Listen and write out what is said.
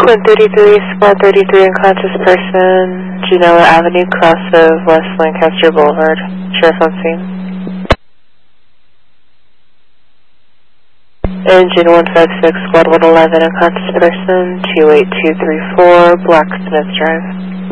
Quinn 33, Squad 33, unconscious person, Genoa Avenue, cross of West Lancaster Boulevard. Sheriff on scene. Engine 156, Squad 111, unconscious person, 28234, Blacksmith Drive.